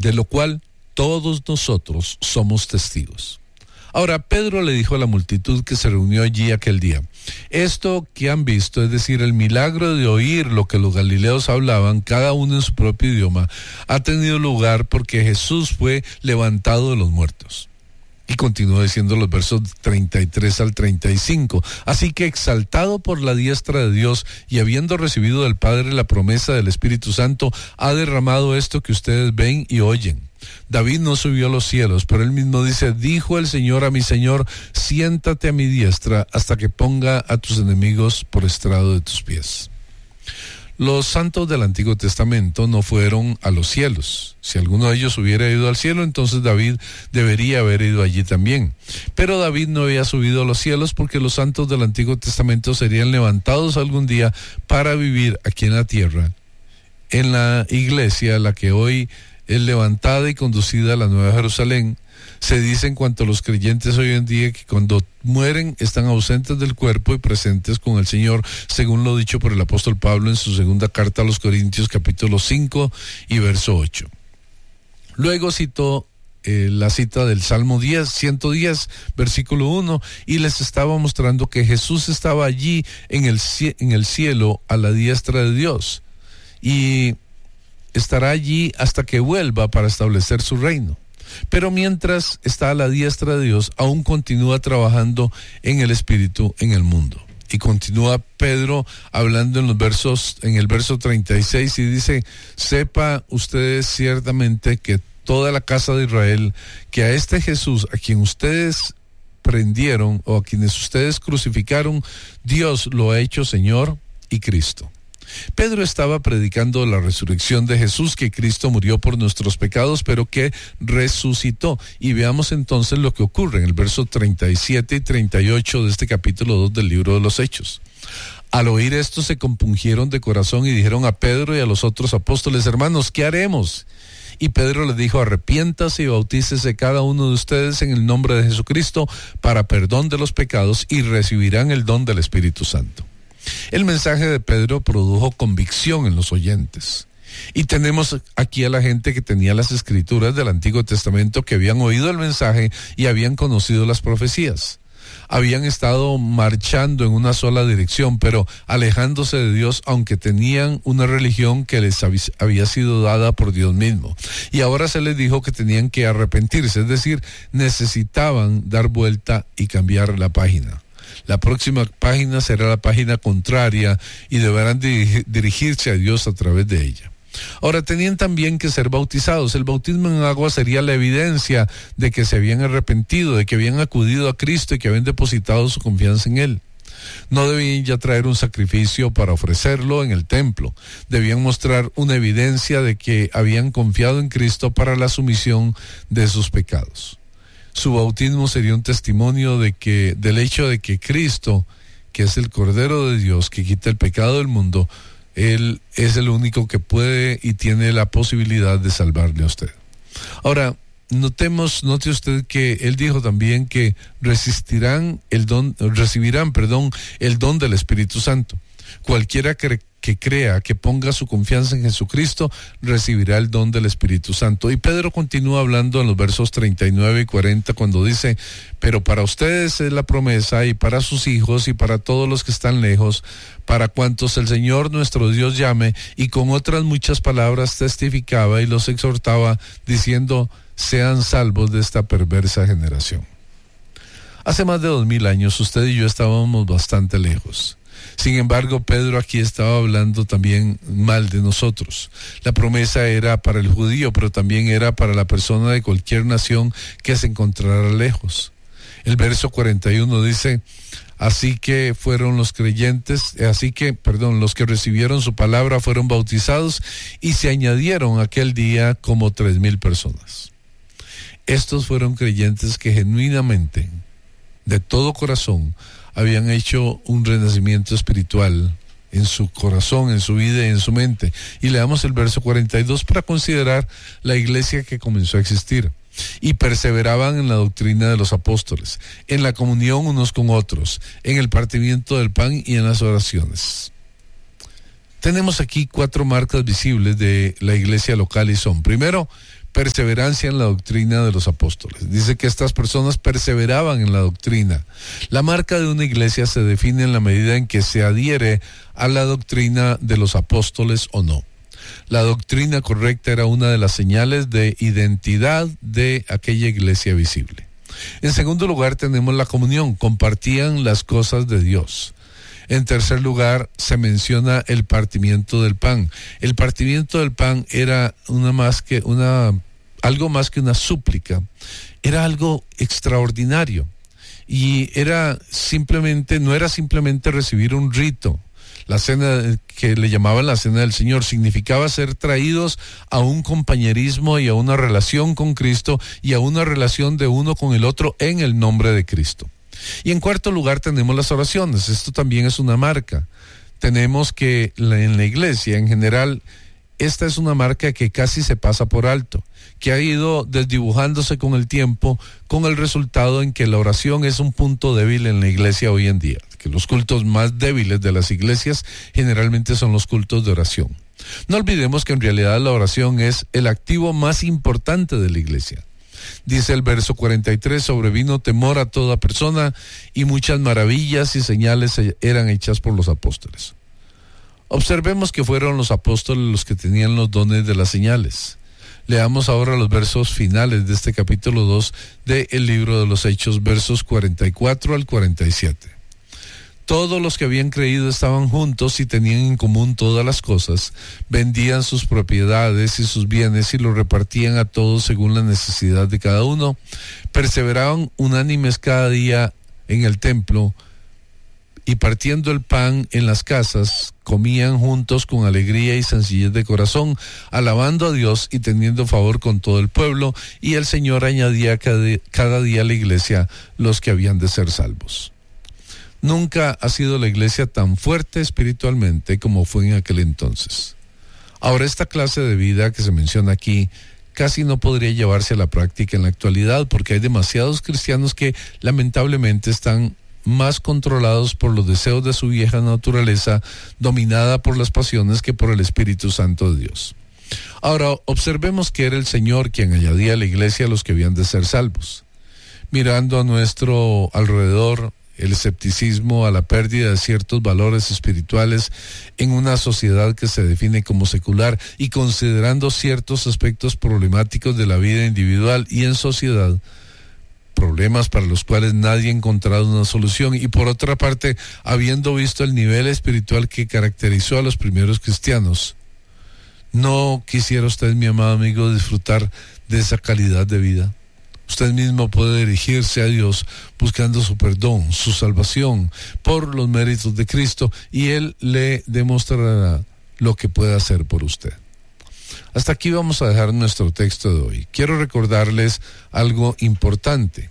de lo cual todos nosotros somos testigos. Ahora, Pedro le dijo a la multitud que se reunió allí aquel día: esto que han visto, es decir, el milagro de oír lo que los galileos hablaban, cada uno en su propio idioma, ha tenido lugar porque Jesús fue levantado de los muertos. Y continúa diciendo los versos 33 al 35. Así que, exaltado por la diestra de Dios y habiendo recibido del Padre la promesa del Espíritu Santo, ha derramado esto que ustedes ven y oyen. David no subió a los cielos, pero él mismo dice: dijo el Señor a mi Señor, siéntate a mi diestra hasta que ponga a tus enemigos por estrado de tus pies. Los santos del Antiguo Testamento no fueron a los cielos. Si alguno de ellos hubiera ido al cielo, entonces David debería haber ido allí también. Pero David no había subido a los cielos porque los santos del Antiguo Testamento serían levantados algún día para vivir aquí en la tierra, en la iglesia, la que hoy es levantada y conducida a la Nueva Jerusalén. Se dice en cuanto a los creyentes hoy en día que cuando mueren están ausentes del cuerpo y presentes con el Señor, según lo dicho por el apóstol Pablo en su segunda carta a los Corintios, capítulo 5 y verso 8. Luego citó la cita del Salmo 110, versículo 1, y les estaba mostrando que Jesús estaba allí en el cielo a la diestra de Dios, y estará allí hasta que vuelva para establecer su reino. Pero mientras está a la diestra de Dios, aún continúa trabajando en el Espíritu en el mundo. Y continúa Pedro hablando en el verso 36 y dice: sepa ustedes ciertamente que toda la casa de Israel, que a este Jesús, a quien ustedes prendieron o a quienes ustedes crucificaron, Dios lo ha hecho Señor y Cristo. Pedro estaba predicando la resurrección de Jesús, que Cristo murió por nuestros pecados, pero que resucitó. Y veamos entonces lo que ocurre en el verso 37 y 38 de este capítulo 2 del libro de los Hechos. Al oír esto se compungieron de corazón y dijeron a Pedro y a los otros apóstoles: hermanos, ¿qué haremos? Y Pedro les dijo: arrepiéntase y bautícese cada uno de ustedes en el nombre de Jesucristo para perdón de los pecados y recibirán el don del Espíritu Santo. El mensaje de Pedro produjo convicción en los oyentes. Y tenemos aquí a la gente que tenía las escrituras del Antiguo Testamento, que habían oído el mensaje y habían conocido las profecías. Habían estado marchando en una sola dirección, pero alejándose de Dios, aunque tenían una religión que les había sido dada por Dios mismo. Y ahora se les dijo que tenían que arrepentirse, es decir, necesitaban dar vuelta y cambiar la página. La próxima página será la página contraria y deberán dirigirse a Dios a través de ella. Ahora, tenían también que ser bautizados. El bautismo en agua sería la evidencia de que se habían arrepentido, de que habían acudido a Cristo y que habían depositado su confianza en Él. No debían ya traer un sacrificio para ofrecerlo en el templo. Debían mostrar una evidencia de que habían confiado en Cristo para la sumisión de sus pecados. Su bautismo sería un testimonio del hecho de que Cristo, que es el Cordero de Dios, que quita el pecado del mundo, Él es el único que puede y tiene la posibilidad de salvarle a usted. Ahora, note usted que Él dijo también que recibirán el don del Espíritu Santo. Cualquiera que crea, que ponga su confianza en Jesucristo, recibirá el don del Espíritu Santo. Y Pedro continúa hablando en los versos 39 y 40 cuando dice: pero para ustedes es la promesa, y para sus hijos, y para todos los que están lejos, para cuantos el Señor nuestro Dios llame. Y con otras muchas palabras testificaba y los exhortaba, diciendo: sean salvos de esta perversa generación. Hace más de 2000 años usted y yo estábamos bastante lejos. Sin embargo, Pedro aquí estaba hablando también mal de nosotros. La promesa era para el judío, pero también era para la persona de cualquier nación que se encontrara lejos. El verso 41 dice: los que recibieron su palabra fueron bautizados, y se añadieron aquel día como 3,000 personas. Estos fueron creyentes que genuinamente, de todo corazón, habían hecho un renacimiento espiritual en su corazón, en su vida y en su mente. Y leamos el verso 42 para considerar la iglesia que comenzó a existir. Y perseveraban en la doctrina de los apóstoles, en la comunión unos con otros, en el partimiento del pan y en las oraciones. Tenemos aquí 4 marcas visibles de la iglesia local y son: primero, perseverancia en la doctrina de los apóstoles. Dice que estas personas perseveraban en la doctrina. La marca de una iglesia se define en la medida en que se adhiere a la doctrina de los apóstoles o no. La doctrina correcta era una de las señales de identidad de aquella iglesia visible. En segundo lugar, tenemos la comunión. Compartían las cosas de Dios. En tercer lugar, se menciona el partimiento del pan. El partimiento del pan era algo más que una súplica. Era algo extraordinario. Y no era simplemente recibir un rito. La cena que le llamaban la cena del Señor significaba ser traídos a un compañerismo y a una relación con Cristo y a una relación de uno con el otro en el nombre de Cristo. Y en cuarto lugar tenemos las oraciones. Esto también es una marca. Tenemos que en la iglesia en general, esta es una marca que casi se pasa por alto, que ha ido desdibujándose con el tiempo, con el resultado en que la oración es un punto débil en la iglesia hoy en día, que los cultos más débiles de las iglesias generalmente son los cultos de oración. No olvidemos que en realidad la oración es el activo más importante de la iglesia. Dice el verso 43, sobrevino temor a toda persona y muchas maravillas y señales eran hechas por los apóstoles. Observemos que fueron los apóstoles los que tenían los dones de las señales. Leamos ahora los versos finales de este capítulo 2 del libro de los Hechos, versos 44 al 47. Todos los que habían creído estaban juntos y tenían en común todas las cosas, vendían sus propiedades y sus bienes y los repartían a todos según la necesidad de cada uno, perseveraban unánimes cada día en el templo y partiendo el pan en las casas, comían juntos con alegría y sencillez de corazón, alabando a Dios y teniendo favor con todo el pueblo, y el Señor añadía cada día a la iglesia los que habían de ser salvos. Nunca ha sido la iglesia tan fuerte espiritualmente como fue en aquel entonces. Ahora, esta clase de vida que se menciona aquí casi no podría llevarse a la práctica en la actualidad porque hay demasiados cristianos que lamentablemente están más controlados por los deseos de su vieja naturaleza, dominada por las pasiones que por el Espíritu Santo de Dios. Ahora, observemos que era el Señor quien añadía a la iglesia a los que habían de ser salvos. Mirando a nuestro alrededor, el escepticismo a la pérdida de ciertos valores espirituales en una sociedad que se define como secular y considerando ciertos aspectos problemáticos de la vida individual y en sociedad, problemas para los cuales nadie ha encontrado una solución, y por otra parte, habiendo visto el nivel espiritual que caracterizó a los primeros cristianos, ¿no quisiera usted, mi amado amigo, disfrutar de esa calidad de vida? Usted mismo puede dirigirse a Dios buscando su perdón, su salvación por los méritos de Cristo, y Él le demostrará lo que puede hacer por usted. Hasta aquí vamos a dejar nuestro texto de hoy. Quiero recordarles algo importante,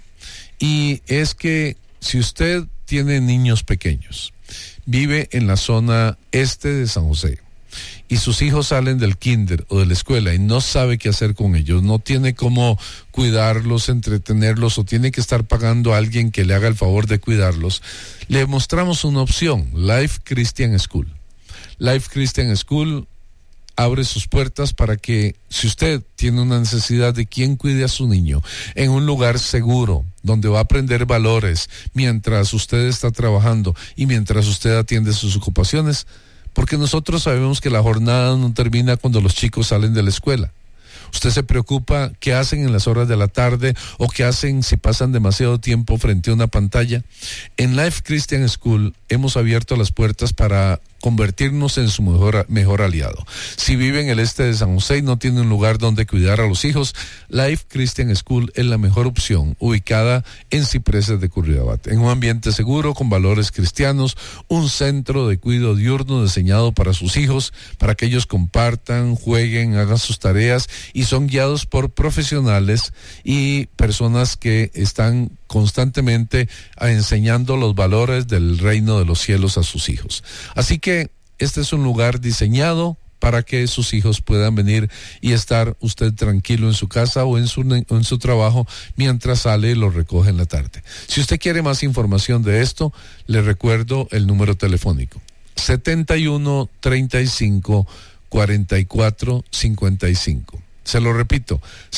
y es que si usted tiene niños pequeños, vive en la zona este de San José, y sus hijos salen del kinder o de la escuela y no sabe qué hacer con ellos, no tiene cómo cuidarlos, entretenerlos, o tiene que estar pagando a alguien que le haga el favor de cuidarlos, le mostramos una opción: Life Christian School. Life Christian School abre sus puertas para que, si usted tiene una necesidad de quien cuide a su niño en un lugar seguro, donde va a aprender valores mientras usted está trabajando y mientras usted atiende sus ocupaciones, porque nosotros sabemos que la jornada no termina cuando los chicos salen de la escuela. Usted se preocupa qué hacen en las horas de la tarde o qué hacen si pasan demasiado tiempo frente a una pantalla. En Life Christian School hemos abierto las puertas para convertirnos en su mejor aliado. Si vive en el este de San José y no tiene un lugar donde cuidar a los hijos, Life Christian School es la mejor opción, ubicada en Cipreses de Curridabat, en un ambiente seguro con valores cristianos, un centro de cuidado diurno diseñado para sus hijos, para que ellos compartan, jueguen, hagan sus tareas, y son guiados por profesionales y personas que están constantemente enseñando los valores del reino de los cielos a sus hijos. Así que este es un lugar diseñado para que sus hijos puedan venir y estar usted tranquilo en su casa o en su trabajo mientras sale y lo recoge en la tarde. Si usted quiere más información de esto, le recuerdo el número telefónico: 71 35 44 55. Se lo repito,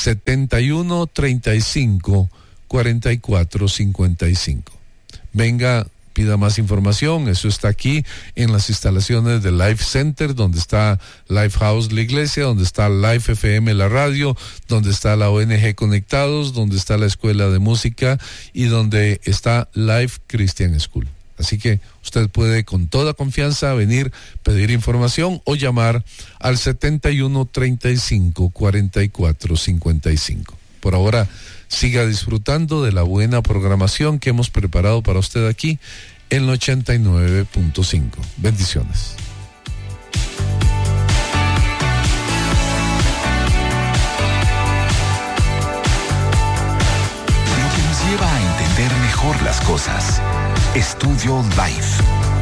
7135-4455. Venga, pida más información, eso está aquí en las instalaciones del Life Center, donde está Life House, la iglesia, donde está Life FM, la radio, donde está la ONG Conectados, donde está la Escuela de Música y donde está Life Christian School. Así que usted puede con toda confianza venir, pedir información o llamar al 7135-4455. Por ahora, siga disfrutando de la buena programación que hemos preparado para usted aquí en 89.5. Bendiciones. Lo que nos lleva a entender mejor las cosas. Estudio Life.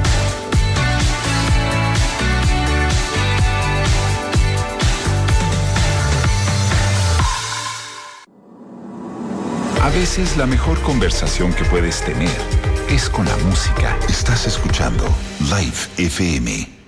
A veces la mejor conversación que puedes tener es con la música. Estás escuchando Life FM.